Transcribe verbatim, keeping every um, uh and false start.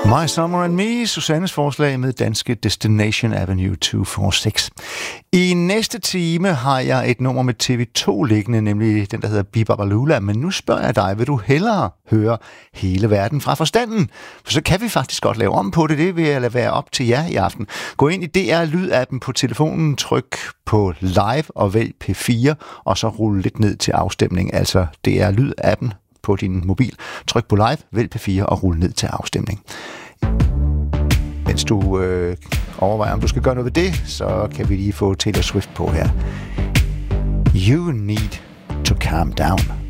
My Summer and Me, Susannes forslag med danske Destination Avenue to four six. I næste time har jeg et nummer med T V to liggende, nemlig den, der hedder Bibabalula. Men nu spørger jeg dig, vil du hellere høre hele verden fra forstanden? For så kan vi faktisk godt lave om på det. Det vil jeg lade være op til jer i aften. Gå ind i D R Lyd-appen på telefonen, tryk på live og vælg P fire, og så rulle lidt ned til afstemning. Altså D R Lyd-appen på din mobil. Tryk på live, vælg P fire og rulle ned til afstemning. Mens du øh, overvejer, om du skal gøre noget ved det, så kan vi lige få Taylor Swift på her. You need to calm down.